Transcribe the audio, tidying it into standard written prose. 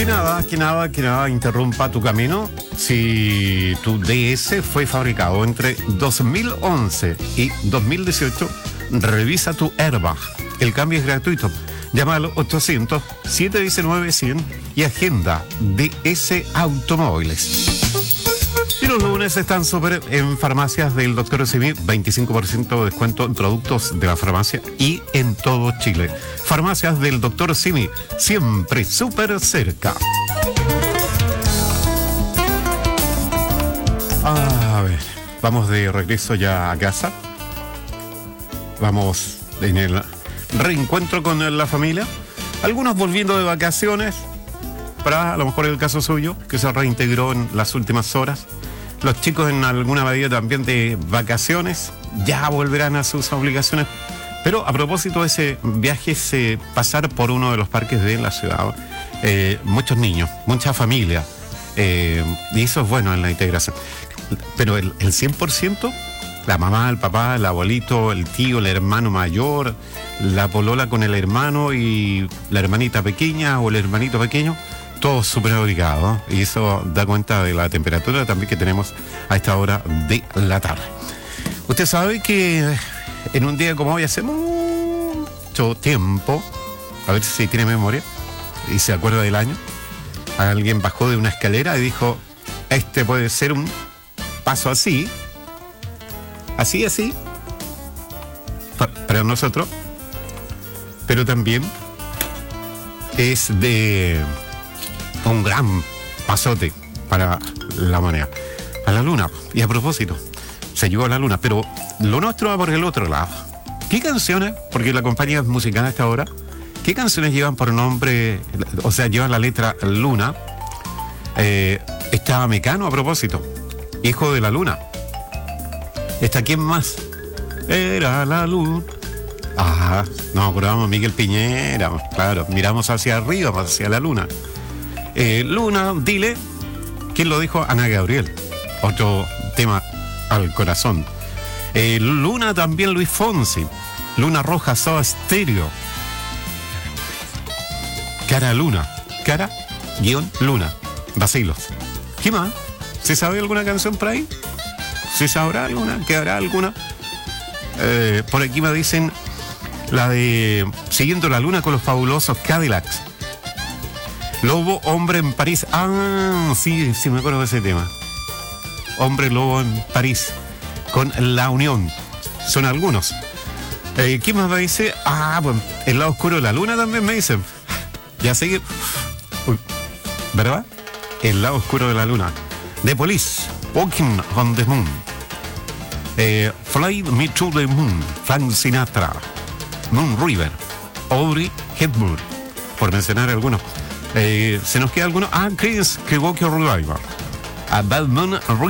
Que nada interrumpa tu camino. Si tu DS fue fabricado entre 2011 y 2018, revisa tu airbag. El cambio es gratuito. Llama al 800-719-100 y agenda DS Automóviles. Y los lunes están súper en farmacias del Dr. Simi, 25% de descuento en productos de la farmacia y en todo Chile. Farmacias del Dr. Simi, siempre súper cerca. A ver, vamos de regreso ya a casa. Vamos en el reencuentro con la familia. Algunos volviendo de vacaciones, para a lo mejor el caso suyo, que se reintegró en las últimas horas. Los chicos en alguna medida también de vacaciones, ya volverán a sus obligaciones. Pero a propósito de ese viaje, pasar por uno de los parques de la ciudad, muchos niños, mucha familia, y eso es bueno en la integración. Pero el 100%, la mamá, el papá, el abuelito, el tío, el hermano mayor, la polola con el hermano y la hermanita pequeña o el hermanito pequeño, todos súper abrigados, ¿no? Y eso da cuenta de la temperatura también que tenemos a esta hora de la tarde. Usted sabe que en un día como hoy, hace mucho tiempo, a ver si tiene memoria y se acuerda del año, alguien bajó de una escalera y dijo, este puede ser un paso así, para nosotros, pero también es de un gran pasote para la humanidad, a la luna. Y a propósito, se llegó a la luna, pero lo nuestro va por el otro lado. ¿Qué canciones, porque la compañía musical a esta hora, qué canciones llevan por nombre, o sea, llevan la letra Luna? Está Mecano, a propósito, hijo de la luna. ¿Está quién más? Era la luna. Ah, nos acordamos Miguel Piñera, claro, miramos hacia arriba, hacia la luna. Luna, dile. ¿Quién lo dijo? Ana Gabriel. Otro tema al corazón. Luna también Luis Fonsi. Luna Roja, Soda Stereo. Cara Luna. Cara-Luna. Vacilos. ¿Qué más? ¿Se sabe alguna canción por ahí? ¿Se sabrá alguna? ¿Quedará alguna? Por aquí me dicen la de Siguiendo la Luna con los fabulosos Cadillacs. Lobo, hombre en París. Ah, sí, me acuerdo de ese tema. Hombre lobo en París. Con La Unión. Son algunos. ¿Quién más me dice? Pues El lado oscuro de la luna también me dicen. Ya sé que... ¿verdad? El lado oscuro de la luna. The Police. Walking on the Moon. Fly Me to the Moon. Frank Sinatra. Moon River. Audrey Hepburn. Por mencionar algunos. ¿Se nos queda alguno? Creedence Clearwater Revival. A Bad Moon